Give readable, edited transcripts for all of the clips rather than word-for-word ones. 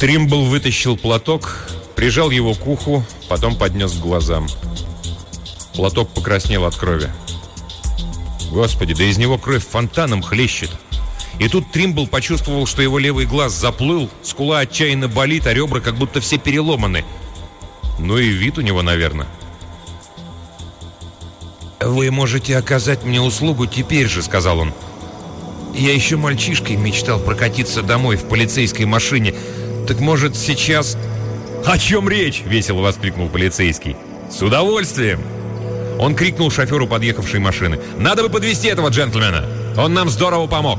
Тримбл вытащил платок, прижал его к уху, потом поднес к глазам. Платок покраснел от крови. Господи, да из него кровь фонтаном хлещет. И тут Тримбл почувствовал, что его левый глаз заплыл, скула отчаянно болит, а ребра как будто все переломаны. Ну и вид у него, наверное. «Вы можете оказать мне услугу теперь же», — сказал он. «Я еще мальчишкой мечтал прокатиться домой в полицейской машине. Так может, сейчас...» «О чем речь?» — весело воскликнул полицейский. «С удовольствием!» Он крикнул шоферу подъехавшей машины. «Надо бы подвезти этого джентльмена! Он нам здорово помог!»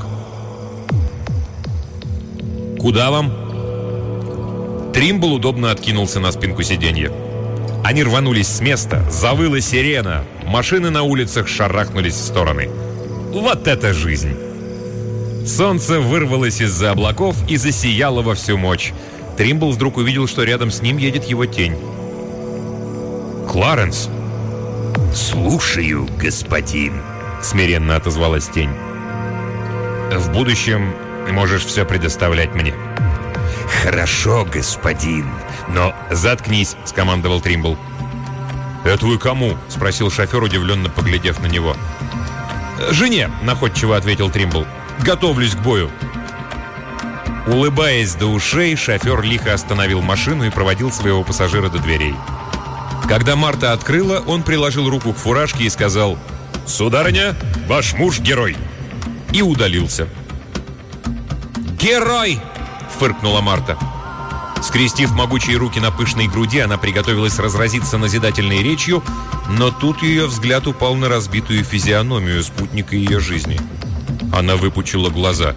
«Куда вам?» Тримбл удобно откинулся на спинку сиденья. Они рванулись с места, завыла сирена, машины на улицах шарахнулись в стороны. Вот это жизнь! Солнце вырвалось из-за облаков и засияло во всю мощь. Тримбл вдруг увидел, что рядом с ним едет его тень. «Кларенс!» «Слушаю, господин», — смиренно отозвалась тень. «В будущем можешь все предоставлять мне». «Хорошо, господин, но...» «Заткнись», — скомандовал Тримбл. «Это вы кому?» — спросил шофер, удивленно поглядев на него. «Жене», — находчиво ответил Тримбл. «Готовлюсь к бою». Улыбаясь до ушей, шофер лихо остановил машину и проводил своего пассажира до дверей. Когда Марта открыла, он приложил руку к фуражке и сказал: «Сударыня, ваш муж герой!» и удалился. «Герой!» — фыркнула Марта. Скрестив могучие руки на пышной груди, она приготовилась разразиться назидательной речью, но тут ее взгляд упал на разбитую физиономию спутника ее жизни. Она выпучила глаза.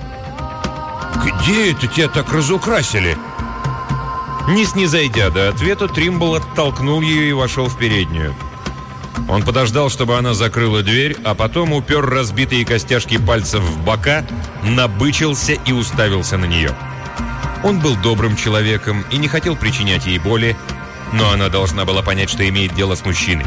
«Где это тебя так разукрасили?» Не снизойдя до ответа, Тримбл оттолкнул ее и вошел в переднюю. Он подождал, чтобы она закрыла дверь, а потом упер разбитые костяшки пальцев в бока, набычился и уставился на нее. Он был добрым человеком и не хотел причинять ей боли, но она должна была понять, что имеет дело с мужчиной.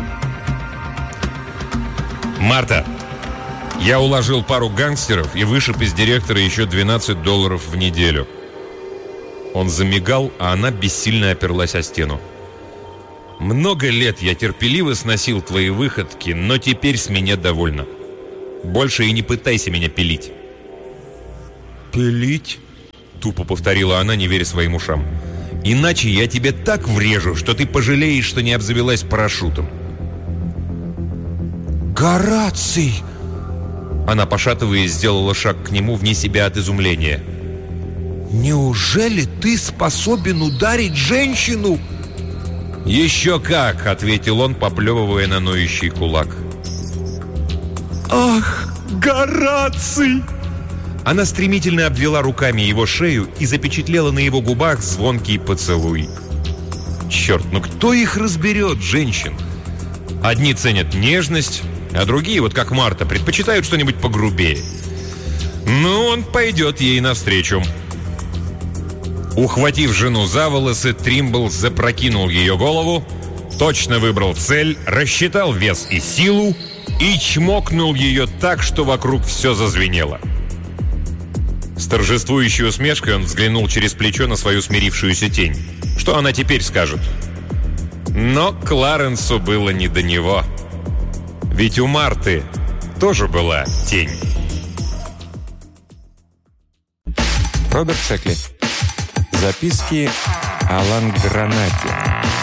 «Марта, я уложил пару гангстеров и вышиб из директора еще $12 в неделю». Он замигал, а она бессильно оперлась о стену. «Много лет я терпеливо сносил твои выходки, но теперь с меня довольно. Больше и не пытайся меня пилить». «Пилить?» — тупо повторила она, не веря своим ушам. «Иначе я тебе так врежу, что ты пожалеешь, что не обзавелась парашютом». «Гораций!» Она, пошатываясь, сделала шаг к нему вне себя от изумления. «Неужели ты способен ударить женщину?» «Еще как!» — ответил он, поплевывая на ноющий кулак. «Ах, Гораций!» Она стремительно обвела руками его шею и запечатлела на его губах звонкий поцелуй. Черт, ну кто их разберет, женщин? Одни ценят нежность, а другие, вот как Марта, предпочитают что-нибудь погрубее. Ну, он пойдет ей навстречу. Ухватив жену за волосы, Тримбл запрокинул ее голову, точно выбрал цель, рассчитал вес и силу и чмокнул ее так, что вокруг все зазвенело. С торжествующей усмешкой он взглянул через плечо на свою смирившуюся тень. Что она теперь скажет? Но Кларенсу было не до него. Ведь у Марты тоже была тень. Роберт Шекли. Записки о Лангранате.